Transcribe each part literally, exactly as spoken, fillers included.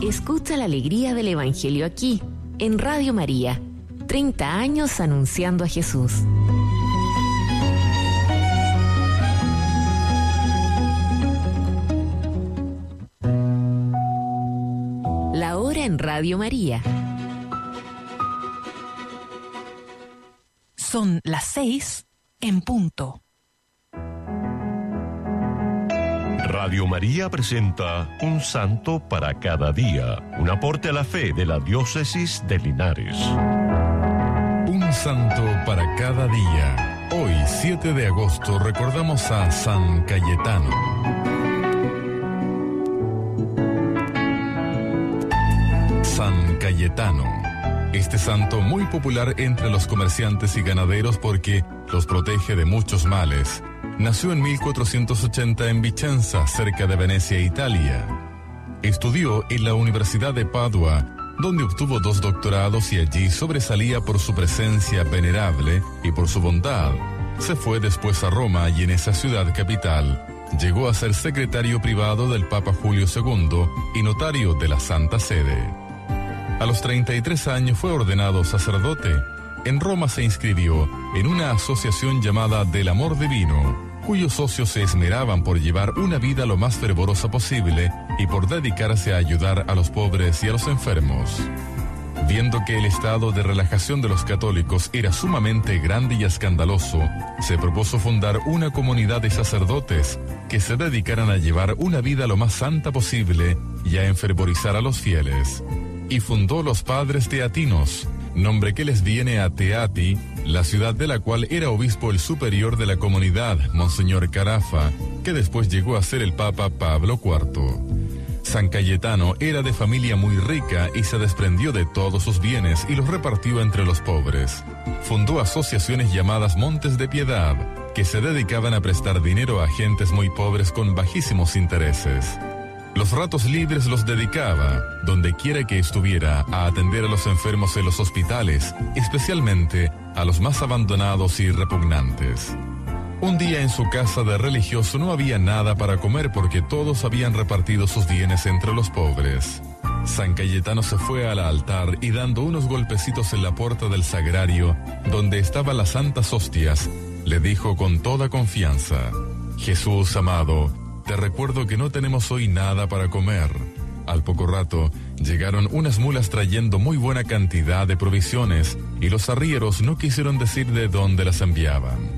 Escucha la alegría del Evangelio aquí, en Radio María. treinta años anunciando a Jesús. La hora en Radio María. Son las seis en punto. Radio María presenta Un Santo para cada día, un aporte a la fe de la Diócesis de Linares. Un Santo para cada día. Hoy, siete de agosto, recordamos a San Cayetano. San Cayetano. Este santo muy popular entre los comerciantes y ganaderos porque los protege de muchos males. Nació en mil cuatrocientos ochenta en Vicenza, cerca de Venecia, Italia. Estudió en la Universidad de Padua, donde obtuvo dos doctorados y allí sobresalía por su presencia venerable y por su bondad. Se fue después a Roma y en esa ciudad capital llegó a ser secretario privado del Papa Julio segundo y notario de la Santa Sede. A los treinta y tres años fue ordenado sacerdote. En Roma se inscribió en una asociación llamada Del Amor Divino, cuyos socios se esmeraban por llevar una vida lo más fervorosa posible y por dedicarse a ayudar a los pobres y a los enfermos. Viendo que el estado de relajación de los católicos era sumamente grande y escandaloso, se propuso fundar una comunidad de sacerdotes que se dedicaran a llevar una vida lo más santa posible y a enfervorizar a los fieles. Y fundó los Padres Teatinos, nombre que les viene a Teati, la ciudad de la cual era obispo el superior de la comunidad, Monseñor Carafa, que después llegó a ser el Papa Pablo cuarto. San Cayetano era de familia muy rica y se desprendió de todos sus bienes y los repartió entre los pobres. Fundó asociaciones llamadas Montes de Piedad, que se dedicaban a prestar dinero a gentes muy pobres con bajísimos intereses. Los ratos libres los dedicaba, donde quiera que estuviera, a atender a los enfermos en los hospitales, especialmente a los más abandonados y repugnantes. Un día en su casa de religioso no había nada para comer porque todos habían repartido sus bienes entre los pobres. San Cayetano se fue al altar y dando unos golpecitos en la puerta del sagrario, donde estaban las santas hostias, le dijo con toda confianza: Jesús amado, te recuerdo que no tenemos hoy nada para comer. Al poco rato, llegaron unas mulas trayendo muy buena cantidad de provisiones y los arrieros no quisieron decir de dónde las enviaban.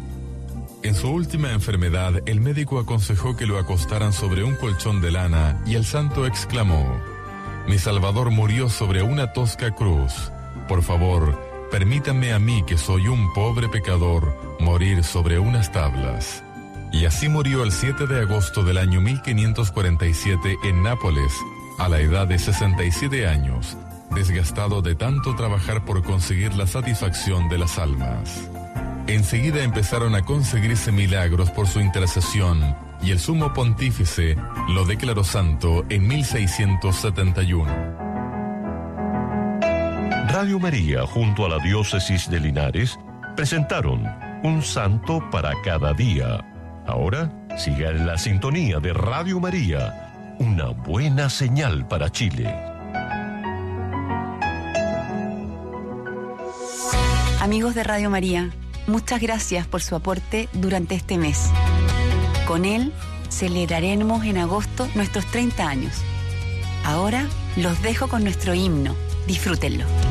En su última enfermedad, el médico aconsejó que lo acostaran sobre un colchón de lana y el santo exclamó: Mi Salvador murió sobre una tosca cruz. Por favor, permítanme a mí, que soy un pobre pecador, morir sobre unas tablas. Y así murió el siete de agosto del año mil quinientos cuarenta y siete en Nápoles, a la edad de sesenta y siete años, desgastado de tanto trabajar por conseguir la satisfacción de las almas. Enseguida empezaron a conseguirse milagros por su intercesión, y el sumo pontífice lo declaró santo en mil seiscientos setenta y uno. Radio María, junto a la Diócesis de Linares, presentaron Un Santo para cada día. Ahora, siga en la sintonía de Radio María, una buena señal para Chile. Amigos de Radio María, muchas gracias por su aporte durante este mes. Con él celebraremos en agosto nuestros treinta años. Ahora los dejo con nuestro himno. Disfrútenlo.